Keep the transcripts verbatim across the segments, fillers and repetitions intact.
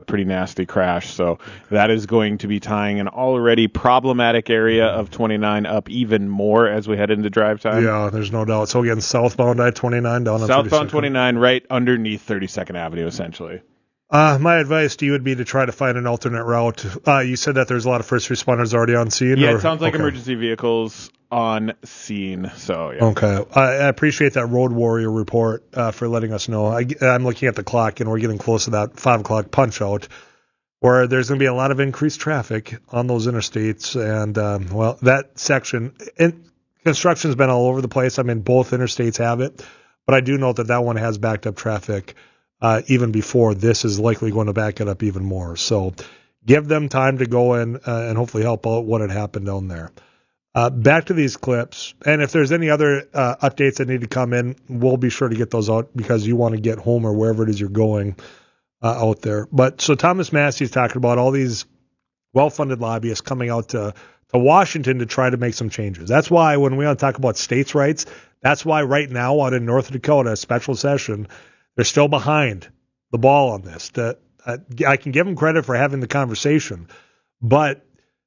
pretty nasty crash. So that is going to be tying an already problematic area of twenty-nine up even more as we head into drive time. Yeah, there's no doubt. So again, southbound I twenty-nine down on Southbound twenty-nine, right underneath thirty-second Avenue, essentially. Uh, my advice to you would be to try to find an alternate route. Uh, you said that there's a lot of first responders already on scene? Yeah, or? it sounds like okay. emergency vehicles on scene. So yeah. Okay. I, I appreciate that Road Warrior report uh, for letting us know. I, I'm looking at the clock, and we're getting close to that five o'clock punch-out where there's going to be a lot of increased traffic on those interstates. And, um, well, that section, and construction's been all over the place. I mean, both interstates have it. But I do note that that one has backed up traffic uh, even before. This is likely going to back it up even more. So give them time to go in uh, and hopefully help out what had happened down there. Uh, back to these clips, and if there's any other uh, updates that need to come in, we'll be sure to get those out because you want to get home or wherever it is you're going uh, out there. But so Thomas Massey's talking about all these well-funded lobbyists coming out to, to Washington to try to make some changes. That's why when we want to talk about states' rights, that's why right now out in North Dakota, special session, they're still behind the ball on this. To, uh, I can give them credit for having the conversation, but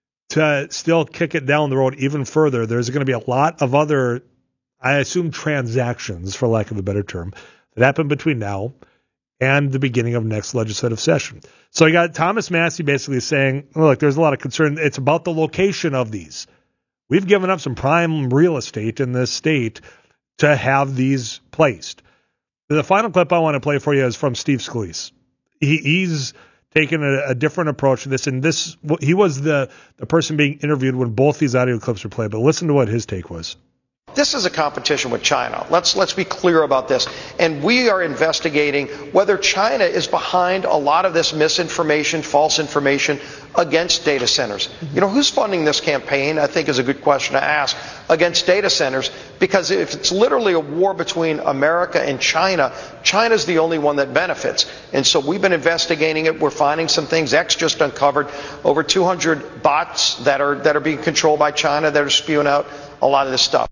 to still kick it down the road even further, there's going to be a lot of other, I assume, transactions, for lack of a better term, that happen between now and the beginning of next legislative session. So you got Thomas Massey basically saying, look, there's a lot of concern. It's about the location of these. We've given up some prime real estate in this state to have these placed. The final clip I want to play for you is from Steve Scalise. He, he's taken a, a different approach to this, and this he was the, the person being interviewed when both these audio clips were played. But listen to what his take was. This is a competition with China. Let's let's be clear about this. And we are investigating whether China is behind a lot of this misinformation, false information against data centers. You know, who's funding this campaign, I think, is a good question to ask, against data centers, because if it's literally a war between America and China, China's the only one that benefits. And so we've been investigating it. We're finding some things. X just uncovered over two hundred bots that are that are being controlled by China that are spewing out a lot of this stuff.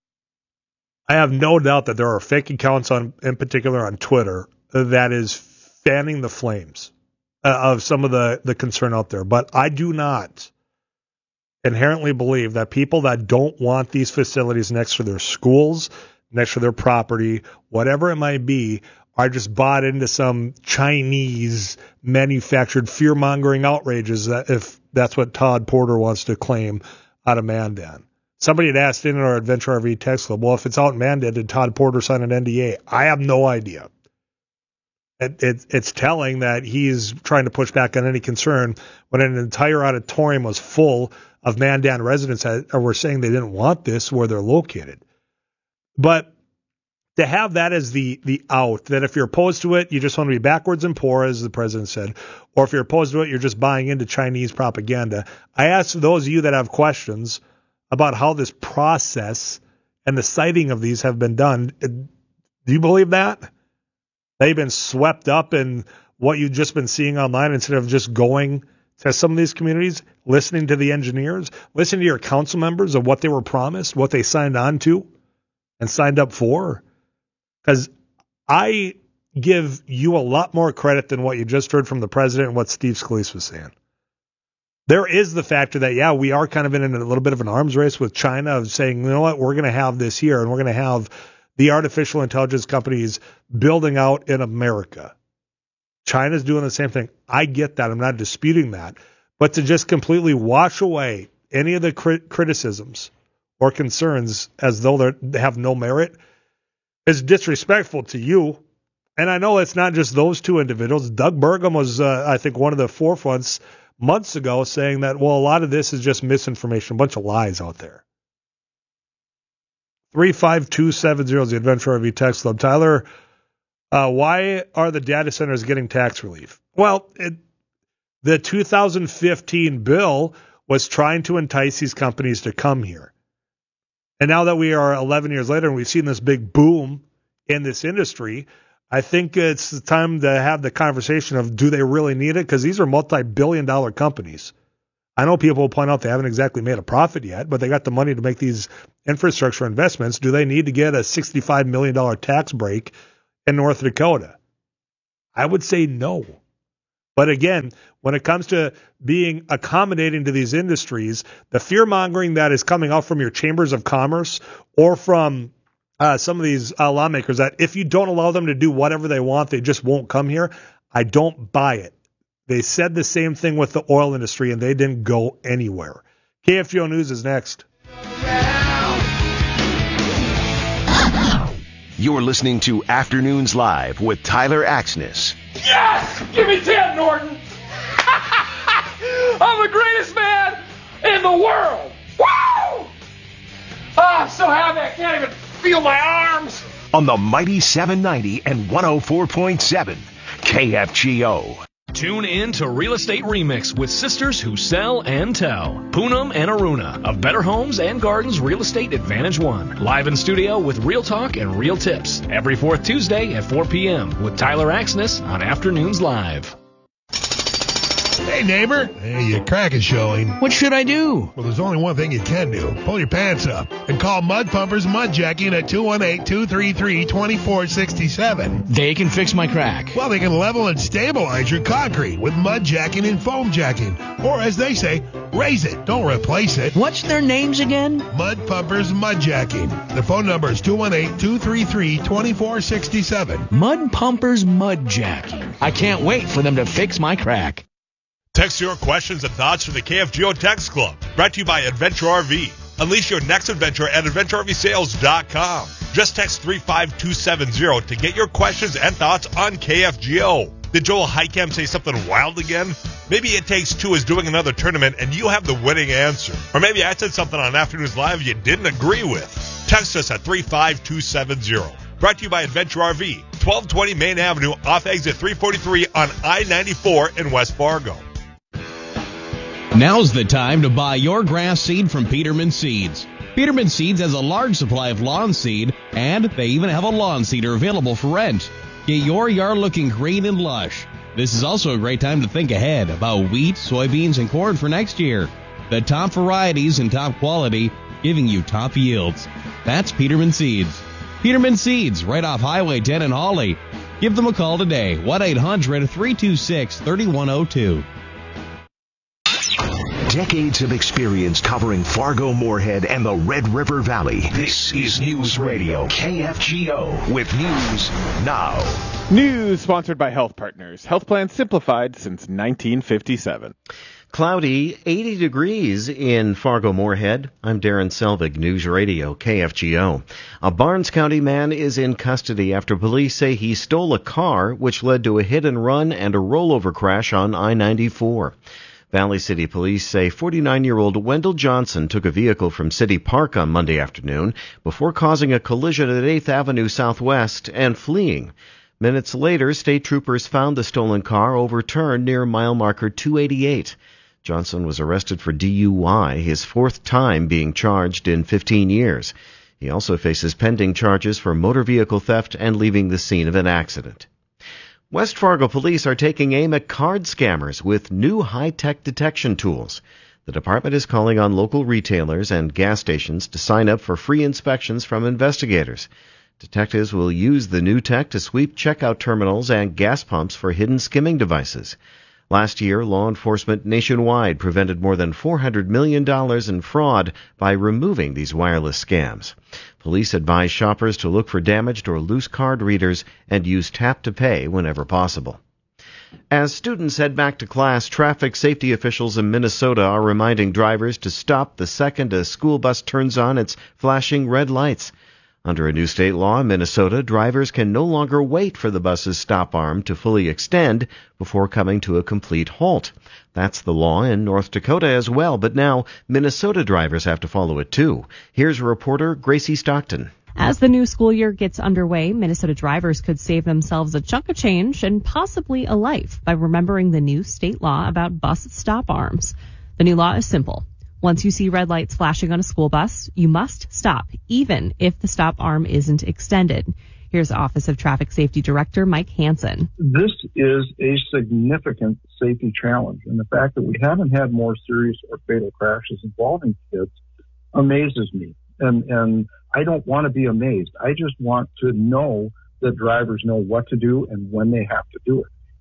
I have no doubt that there are fake accounts on, in particular on Twitter, that is fanning the flames uh, of some of the, the concern out there. But I do not inherently believe that people that don't want these facilities next to their schools, next to their property, whatever it might be, are just bought into some Chinese manufactured fear-mongering outrages, that if that's what Todd Porter wants to claim out of Mandan. Somebody had asked in our Adventure R V text club, well, if it's out in Mandan, did Todd Porter sign an N D A? I have no idea. It, it, it's telling that he's trying to push back on any concern when an entire auditorium was full of Mandan residents that were saying they didn't want this where they're located. But to have that as the, the out, that if you're opposed to it, you just want to be backwards and poor, as the president said, or if you're opposed to it, you're just buying into Chinese propaganda. I ask those of you that have questions about how this process and the siting of these have been done. Do you believe that? They've been swept up in what you've just been seeing online instead of just going to some of these communities, listening to the engineers, listening to your council members of what they were promised, what they signed on to and signed up for. Because I give you a lot more credit than what you just heard from the president and what Steve Scalise was saying. There is the factor that, yeah, we are kind of in a little bit of an arms race with China of saying, you know what, we're going to have this here, and we're going to have the artificial intelligence companies building out in America. China's doing the same thing. I get that. I'm not disputing that. But to just completely wash away any of the crit- criticisms or concerns as though they have no merit is disrespectful to you. And I know it's not just those two individuals. Doug Burgum was, uh, I think, one of the forefronts months ago saying that, well, a lot of this is just misinformation, a bunch of lies out there. three five two seven zero is the Adventure R V text club. Tyler, uh, why are the data centers getting tax relief? Well, it, the two thousand fifteen bill was trying to entice these companies to come here. And now that we are eleven years later and we've seen this big boom in this industry, I think it's time to have the conversation of, do they really need it? Because these are multi-billion dollar companies. I know people will point out they haven't exactly made a profit yet, but they got the money to make these infrastructure investments. Do they need to get a sixty-five million dollars tax break in North Dakota? I would say no. But again, when it comes to being accommodating to these industries, the fear-mongering that is coming out from your chambers of commerce or from uh, some of these uh, lawmakers that if you don't allow them to do whatever they want, they just won't come here, I don't buy it. They said the same thing with the oil industry, and they didn't go anywhere. K F G O News is next. You're listening to Afternoons Live with Tyler Axness. Yes! Give me ten, Norton! I'm the greatest man in the world! Woo! Oh, I'm so happy I can't even feel my arms! On the mighty seven ninety and one oh four point seven K F G O. Tune in to Real Estate Remix with sisters who sell and tell. Poonam and Aruna of Better Homes and Gardens Real Estate Advantage One. Live in studio with real talk and real tips. Every fourth Tuesday at four p.m. with Tyler Axness on Afternoons Live. Hey, neighbor. Hey, your crack is showing. What should I do? Well, there's only one thing you can do. Pull your pants up and call Mud Pumpers Mud Jacking at two one eight, two three three, two four six seven. They can fix my crack. Well, they can level and stabilize your concrete with mud jacking and foam jacking. Or, as they say, raise it. Don't replace it. What's their names again? Mud Pumpers Mud Jacking. Their phone number is two one eight, two three three, two four six seven. Mud Pumpers Mud Jacking. I can't wait for them to fix my crack. Text your questions and thoughts from the K F G O Text Club. Brought to you by Adventure R V. Unleash your next adventure at adventure r v sales dot com. Just text three five two seven zero to get your questions and thoughts on K F G O. Did Joel Heicam say something wild again? Maybe It Takes Two is doing another tournament and you have the winning answer. Or maybe I said something on Afternoons Live you didn't agree with. Text us at three five two seven zero. Brought to you by Adventure R V. twelve twenty Main Avenue off exit three forty-three on I ninety-four in West Fargo. Now's the time to buy your grass seed from Peterman Seeds. Peterman Seeds has a large supply of lawn seed, and they even have a lawn seeder available for rent. Get your yard looking green and lush. This is also a great time to think ahead about wheat, soybeans, and corn for next year. The top varieties and top quality, giving you top yields. That's Peterman Seeds. Peterman Seeds, right off Highway ten in Hawley. Give them a call today, one eight hundred, three two six, three one zero two. Decades of experience covering Fargo, Moorhead, and the Red River Valley. This is News Radio K F G O with news now. News sponsored by Health Partners. Health plans simplified since nineteen fifty-seven. Cloudy, eighty degrees in Fargo, Moorhead. I'm Darren Selvig, News Radio K F G O. A Barnes County man is in custody after police say he stole a car, which led to a hit and run and a rollover crash on I ninety-four. Valley City Police say forty-nine-year-old Wendell Johnson took a vehicle from City Park on Monday afternoon before causing a collision at eighth Avenue Southwest and fleeing. Minutes later, state troopers found the stolen car overturned near mile marker two eighty-eight. Johnson was arrested for D U I, his fourth time being charged in fifteen years. He also faces pending charges for motor vehicle theft and leaving the scene of an accident. West Fargo police are taking aim at card scammers with new high-tech detection tools. The department is calling on local retailers and gas stations to sign up for free inspections from investigators. Detectives will use the new tech to sweep checkout terminals and gas pumps for hidden skimming devices. Last year, law enforcement nationwide prevented more than four hundred million dollars in fraud by removing these wireless scams. Police advise shoppers to look for damaged or loose card readers and use tap to pay whenever possible. As students head back to class, traffic safety officials in Minnesota are reminding drivers to stop the second a school bus turns on its flashing red lights. Under a new state law in Minnesota, drivers can no longer wait for the bus's stop arm to fully extend before coming to a complete halt. That's the law in North Dakota as well, but now Minnesota drivers have to follow it too. Here's reporter Gracie Stockton. As the new school year gets underway, Minnesota drivers could save themselves a chunk of change and possibly a life by remembering the new state law about bus stop arms. The new law is simple. Once you see red lights flashing on a school bus, you must stop, even if the stop arm isn't extended. Here's Office of Traffic Safety Director Mike Hansen. This is a significant safety challenge, and the fact that we haven't had more serious or fatal crashes involving kids amazes me. And, and I don't want to be amazed. I just want to know that drivers know what to do and when they have to do it.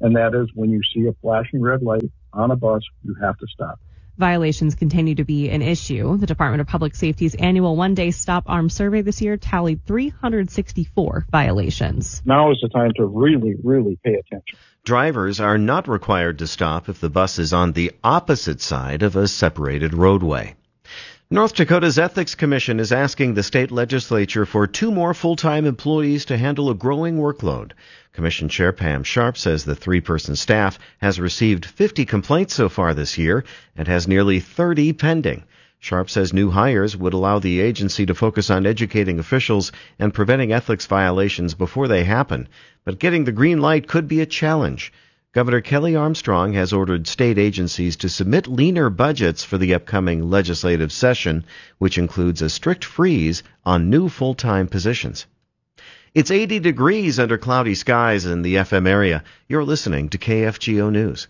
and that is when you see a flashing red light on a bus, you have to stop. Violations continue to be an issue. The Department of Public Safety's annual one-day stop arm survey this year tallied three hundred sixty-four violations. Now is the time to really, really pay attention. Drivers are not required to stop if the bus is on the opposite side of a separated roadway. North Dakota's Ethics Commission is asking the state legislature for two more full-time employees to handle a growing workload. Commission Chair Pam Sharp says the three-person staff has received fifty complaints so far this year and has nearly thirty pending. Sharp says new hires would allow the agency to focus on educating officials and preventing ethics violations before they happen. But getting the green light could be a challenge. Governor Kelly Armstrong has ordered state agencies to submit leaner budgets for the upcoming legislative session, which includes a strict freeze on new full-time positions. It's eighty degrees under cloudy skies in the F M area. You're listening to K F G O News.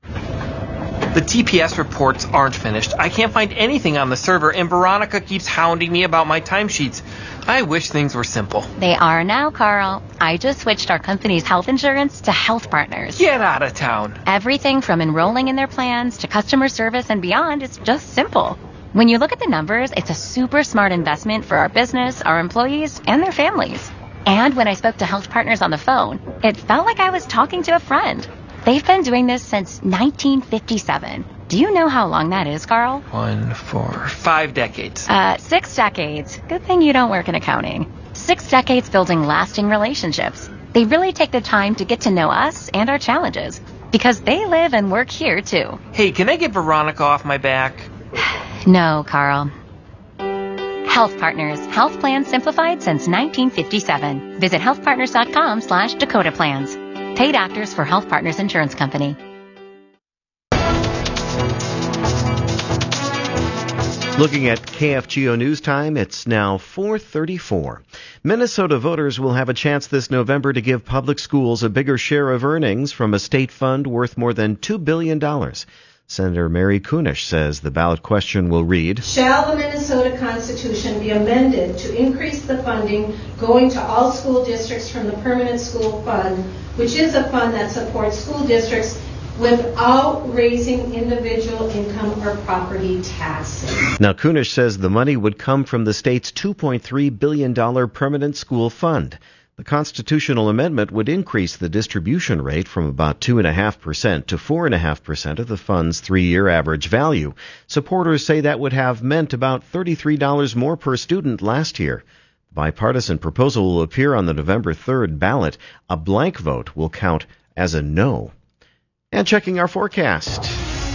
The T P S reports aren't finished. I can't find anything on the server, and Veronica keeps hounding me about my timesheets. I wish things were simple. They are now, Carl. I just switched our company's health insurance to Health Partners. Get out of town. Everything from enrolling in their plans to customer service and beyond is just simple. When you look at the numbers, it's a super smart investment for our business, our employees, and their families. And when I spoke to Health Partners on the phone, it felt like I was talking to a friend. They've been doing this since nineteen fifty-seven. Do you know how long that is, Carl? One, four, five decades. Uh, six decades. Good thing you don't work in accounting. Six decades building lasting relationships. They really take the time to get to know us and our challenges, because they live and work here, too. Hey, can I get Veronica off my back? No, Carl. Health Partners. Health plans simplified since nineteen fifty-seven. Visit healthpartners.com slash Dakota Plans. Paid actors for Health Partners Insurance Company. Looking at K F G O News Time, it's now four thirty-four. Minnesota voters will have a chance this November to give public schools a bigger share of earnings from a state fund worth more than two billion dollars. Senator Mary Kunesh says the ballot question will read, shall the Minnesota Constitution be amended to increase the funding going to all school districts from the Permanent School Fund, which is a fund that supports school districts without raising individual income or property taxes? Now, Kunesh says the money would come from the state's two point three billion dollars Permanent School Fund. The constitutional amendment would increase the distribution rate from about two point five percent to four point five percent of the fund's three-year average value. Supporters say that would have meant about thirty-three dollars more per student last year. The bipartisan proposal will appear on the November third ballot. A blank vote will count as a no. And checking our forecast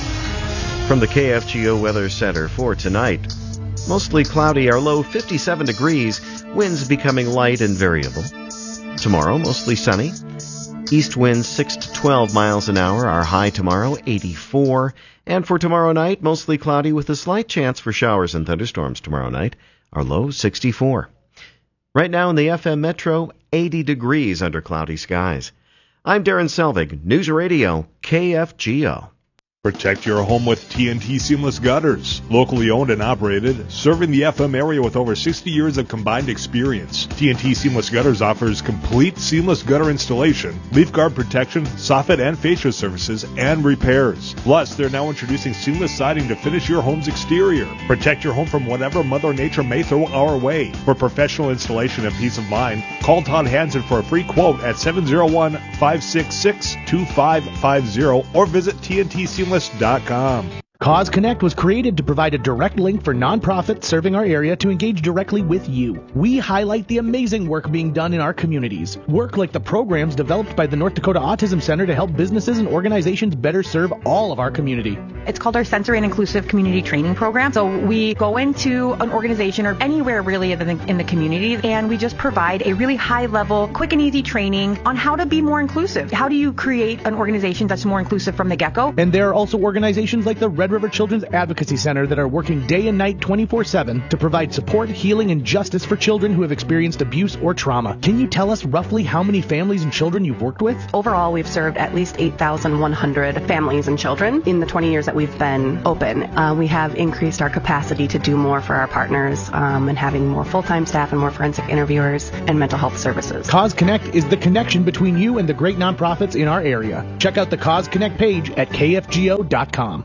from the K F G O Weather Center for tonight. Mostly cloudy, our low fifty-seven degrees, winds becoming light and variable. Tomorrow, mostly sunny. East winds six to twelve miles an hour, our high tomorrow, eighty-four. And for tomorrow night, mostly cloudy with a slight chance for showers and thunderstorms tomorrow night, our low sixty-four. Right now in the F M Metro, eighty degrees under cloudy skies. I'm Darren Selvig, News Radio, K F G O. Protect your home with T N T Seamless Gutters. Locally owned and operated, serving the F M area with over sixty years of combined experience. T N T Seamless Gutters offers complete seamless gutter installation, leaf guard protection, soffit and fascia services, and repairs. Plus, they're now introducing seamless siding to finish your home's exterior. Protect your home from whatever Mother Nature may throw our way. For professional installation and peace of mind, call Todd Hansen for a free quote at seven oh one, five six six, two five five zero or visit T N T Seamless dot com. Cause Connect was created to provide a direct link for nonprofits serving our area to engage directly with you. We highlight the amazing work being done in our communities. Work like the programs developed by the North Dakota Autism Center to help businesses and organizations better serve all of our community. It's called our Sensory and Inclusive Community Training Program. So we go into an organization or anywhere really in the, in the community, and we just provide a really high-level, quick and easy training on how to be more inclusive. How do you create an organization that's more inclusive from the get-go? And there are also organizations like the Red River Children's Advocacy Center that are working day and night twenty-four seven to provide support, healing, and justice for children who have experienced abuse or trauma. Can you tell us roughly how many families and children you've worked with? Overall, we've served at least eight thousand one hundred families and children in the twenty years that we've been open. Uh, we have increased our capacity to do more for our partners um, and having more full-time staff and more forensic interviewers and mental health services. Cause Connect is the connection between you and the great nonprofits in our area. Check out the Cause Connect page at K F G O dot com.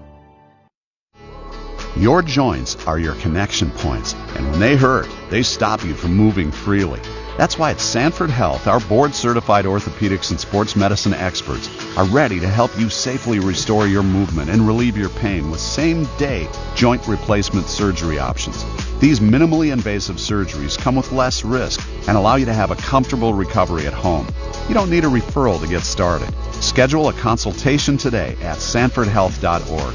Your joints are your connection points, and when they hurt, they stop you from moving freely. That's why at Sanford Health, our board-certified orthopedics and sports medicine experts are ready to help you safely restore your movement and relieve your pain with same-day joint replacement surgery options. These minimally invasive surgeries come with less risk and allow you to have a comfortable recovery at home. You don't need a referral to get started. Schedule a consultation today at sanford health dot org.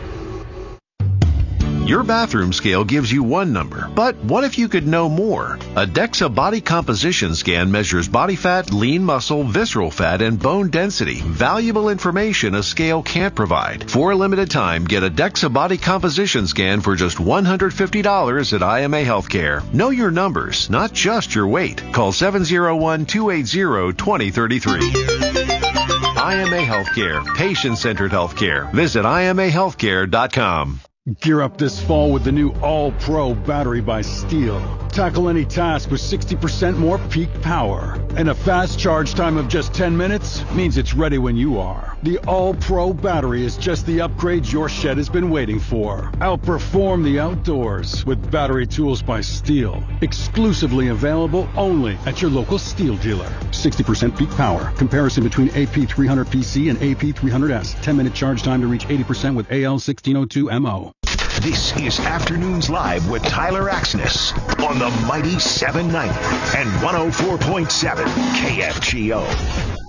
Your bathroom scale gives you one number, but what if you could know more? A DEXA body composition scan measures body fat, lean muscle, visceral fat, and bone density. Valuable information a scale can't provide. For a limited time, get a DEXA body composition scan for just one hundred fifty dollars at I M A Healthcare. Know your numbers, not just your weight. Call seven oh one, two eight zero, two oh three three. I M A Healthcare, patient-centered healthcare. Visit I M A healthcare dot com. Gear up this fall with the new All-Pro battery by Steel. Tackle any task with sixty percent more peak power. And a fast charge time of just ten minutes means it's ready when you are. The All-Pro battery is just the upgrade your shed has been waiting for. Outperform the outdoors with battery tools by Steel. Exclusively available only at your local Steel dealer. sixty percent peak power. Comparison between A P three hundred P C and A P three hundred S. ten minute charge time to reach eighty percent with A L sixteen oh two M O. This is Afternoons Live with Tyler Axness on the mighty seven ninety and one oh four point seven K F G O.